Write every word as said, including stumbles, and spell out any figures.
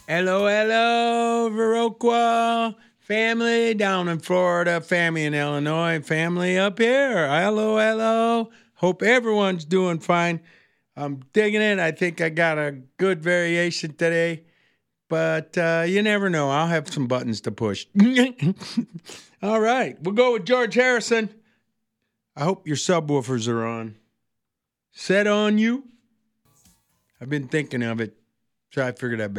Hello, hello, Viroqua family down in Florida, family in Illinois, family up here. Hello, hello. Hope everyone's doing fine. I'm digging it. I think I got a good variation today, but uh, you never know. I'll have some buttons to push. All right, we'll go with George Harrison. I hope your subwoofers are on. Set on you. I've been thinking of it, so I figured I'd better.